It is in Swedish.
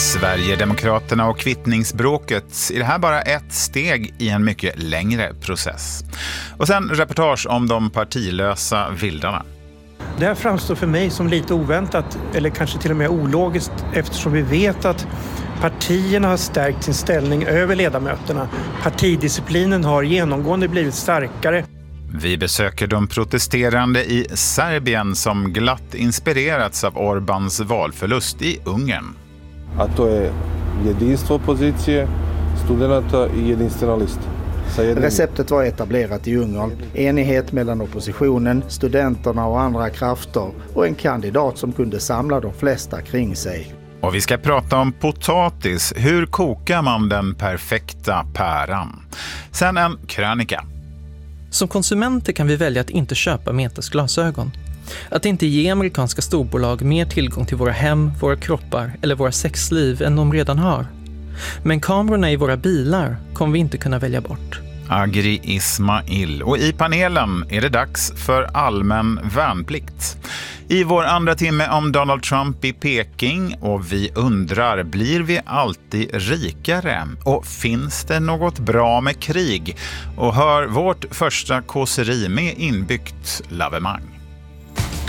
Sverigedemokraterna och kvittningsbråket, är det här bara ett steg i en mycket längre process? Och sen reportage om de partilösa vildarna. Det här framstår för mig som lite oväntat, eller kanske till och med ologiskt, eftersom vi vet att partierna har stärkt sin ställning över ledamöterna. Partidisciplinen har genomgående blivit starkare. Vi besöker de protesterande i Serbien som glatt inspirerats av Orbáns valförlust i Ungern. A to je jedinstvo opozicije, studenata i jedinstvena lista. Receptet var etablerat i Ungern. Enighet mellan oppositionen, studenterna och andra krafter och en kandidat som kunde samla de flesta kring sig. Och vi ska prata om potatis. Hur kokar man den perfekta päran? Sen en krönika. Som konsumenter kan vi välja att inte köpa Metas glasögon. Att inte ge amerikanska storbolag mer tillgång till våra hem, våra kroppar eller våra sexliv än de redan har. Men kamerorna i våra bilar kommer vi inte kunna välja bort. Agri Ismail. Och i panelen är det dags för allmän värnplikt. I vår andra timme om Donald Trump i Peking, och vi undrar, blir vi alltid rikare? Och finns det något bra med krig? Och hör vårt första kåseri med inbyggt lavemang.